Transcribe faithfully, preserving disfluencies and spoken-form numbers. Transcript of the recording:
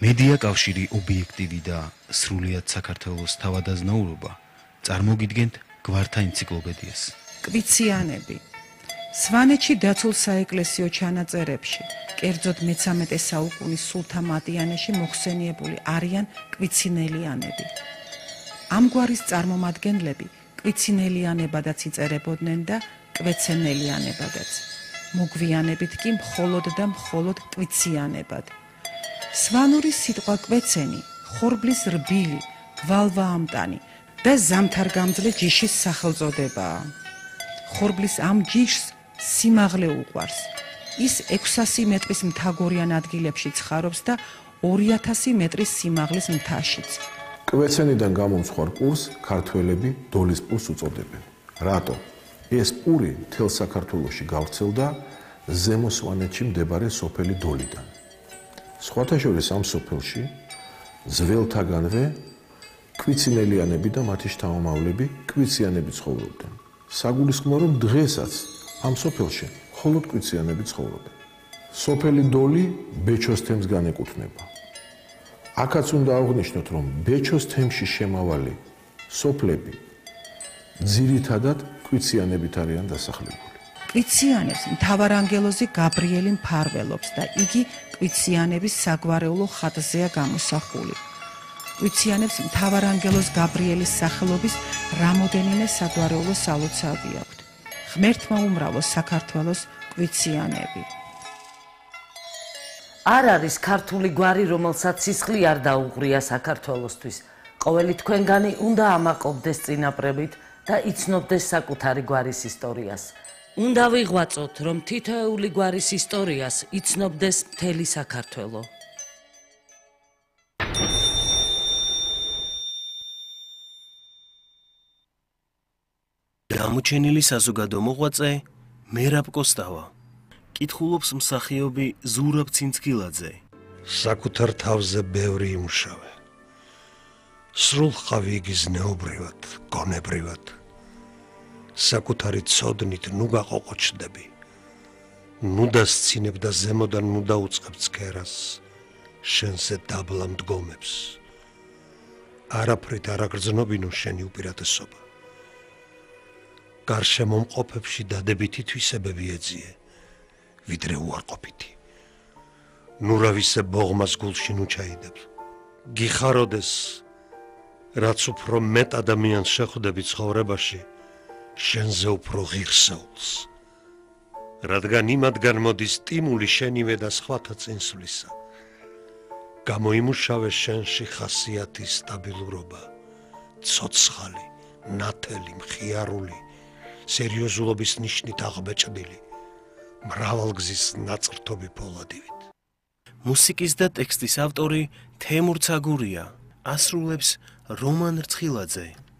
მედია კავშირი ობიექტივი და სრულიად საქართველოს თავადაზნაურობა წარმოგიდგენთ გვართა ენციკლოპედიას. კვიციანები. სვანეთში დაცულ საეკლესიო ჩანაწერებში, კერძოდ მესამე საუკუნის სულთა მატიანეში მოხსენიებული არიან კვიცინელიანები. ამ გვარის წარმომადგენლები კვიცინელიანებადაც იწერებოდნენ და კვეცენელიანებადაც. მოგვიანებით კი მხოლოდ და მხოლოდ კვიციანებად. სვანური სიტყვა კვეცენი, ხორბლის რბილი, გვალვაამტანი და ზამთარგამძლე ჯიშის სახელწოდებაა. ხორბლის ამ ჯიშს სიმაღლე უყვარს. ის ექვსასი მეტრის მთაგორიან ადგილებში ცხარობს და ორი ათასი მეტრის სიმაღლის მთაშიც. კვეცენიდან გამომცხვარ პურს ქართველები დოლის პურს უწოდებენ. რატო? ეს პური მთელ საქართველოში გავრცელდა ზემო სვანეთში მდებარე სოფელი დოლიდან. სხვათა შორის ამ სოფელში ძველთაგანვე კვიცინელიანები და მათი შთამომავლები კვიციანები ცხოვრობდნენ. საგულისხმოა, რომ დღესაც ამ სოფელში მხოლოდ კვიციანები ცხოვრობენ. სოფელი დოლი ბეჩოს თემს განეკუთვნება. აქაც უნდა აღვნიშნოთ, რომ ბეჩოს თემში შემავალი სოფლები ძირითადად კვიციანებით არიან დასახლებული. კვიციანებს მთავარანგელოზი გაბრიელი მფარველობს და იგი კვიციანების საგვარეულო ხატზეა გამოსახული. კვიციანებს მთავარანგელოზ გაბრიელის სახელობის რამოდენიმე საგვარეულო სალოცავი აქვთ. ღმერთმა უმრავლო საქართველოს კვიციანები. არ არის ქართული გვარი, რომელსაც სისხლი არ დაუღრია საქართველოსთვის. ყოველი თქვენგანი უნდა ამაყობდეს წინაპრებით და იცნობდეს საკუთარი გვარის ისტორიას. უნდა ვიღვაწოთ, რომ თითოეული გვარის ისტორიას იცნობდეს მთელი საქართველო. გამოჩენილი საზოგადო მოღვაწე მერაბ კოსტავა. კითხულობს მსახიობი ზურაბ ცინცქილაძე. საკუთარ თავზე ბევრი იმუშავე. სრულ ხავი იგი ზნეობრივად, გონებრივად. საკუთარი ცოდნით ნუ გაყოყოჩდები. ნუ დასცინებ და ზემოდან ნუ დაუწყებ ცქერას, შენზე დაბლა მდგომებს. არაფრით არ აგრძნობინო შენი უპირატესობა. გარშემო მყოფებში დადებითი თვისებები ეძიე, ვიდრე უარყოფითი. ნუ რა ვისე ბოღმას გულში ნუ ჩაიდებ. გიხაროდეს, რაც უფრო მეტ ადამიანს შეხვდები ცხოვრებაში, შენზე უფრო ღირსეულს. რადგან იმათგან მოდის სტიმული შენივე და სხვათა წინსვლისა. გამოიმუშავე შენში ხასიათის სტაბილურობა, ცოცხალი, ნათელი, მხიარული, სერიოზულობის ნიშნით აღბეჭდილი, მრავალგზის ნაწრთობი ფოლადივით. მუსიკის და ტექსტის ავტორი თემურ ცაგურია, ასრულებს რომან რცხილაძე.